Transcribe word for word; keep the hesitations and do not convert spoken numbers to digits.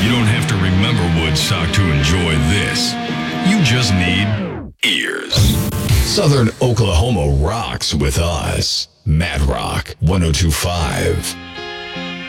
You don't have to remember Woodstock to enjoy this. You just need ears. Southern Oklahoma rocks with us. Mad Rock one oh two point five.